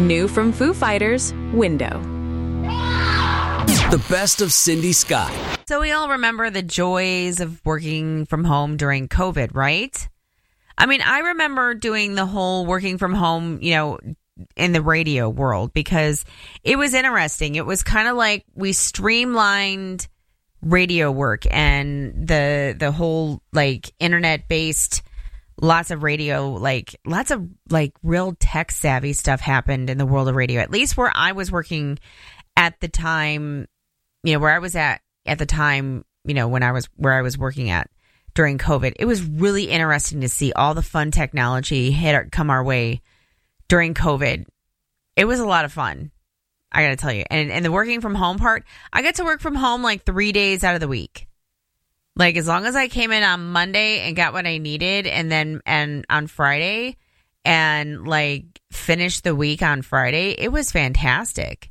New from Foo Fighters, Window. The best of Cindy Scott. So we all remember the joys of working from home during COVID, right? I mean, I remember doing the whole working from home, in the radio world because it was interesting. It was kind of like we streamlined radio work and the whole internet based lots of radio, lots of real tech savvy stuff happened in the world of radio, at least where I was working at the time, where I was at the time, where I was working at during COVID. It was really interesting to see all the fun technology come our way during COVID. It was a lot of fun, I got to tell you. And the working from home part, I got to work from home 3 days out of the week. As long as I came in on Monday and got what I needed and on Friday and finished the week on Friday, it was fantastic.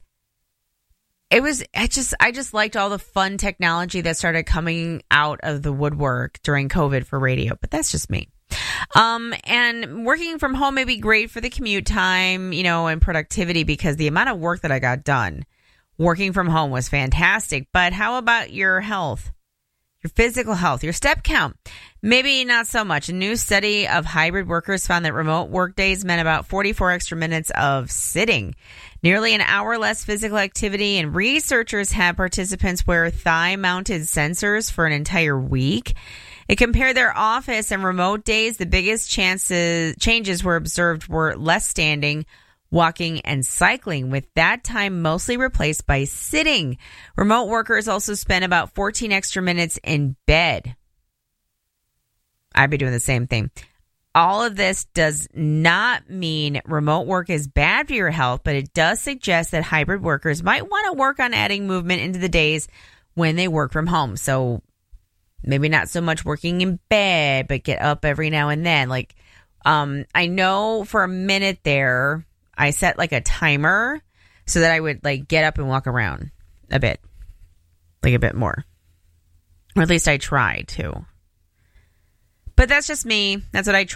I just liked all the fun technology that started coming out of the woodwork during COVID for radio, but that's just me. And working from home may be great for the commute time, and productivity because the amount of work that I got done working from home was fantastic. But how about your health? Your physical health, your step count, maybe not so much. A new study of hybrid workers found that remote work days meant about 44 extra minutes of sitting, nearly an hour less physical activity, and researchers had participants wear thigh-mounted sensors for an entire week. It compared their office and remote days. The biggest changes were observed were less standing, walking, and cycling, with that time mostly replaced by sitting. Remote workers also spend about 14 extra minutes in bed. I'd be doing the same thing. All of this does not mean remote work is bad for your health, but it does suggest that hybrid workers might want to work on adding movement into the days when they work from home. So maybe not so much working in bed, but get up every now and then. I know for a minute there, I set a timer so that I would get up and walk around a bit, a bit more, or at least I tried to. But that's just me. That's what I tried.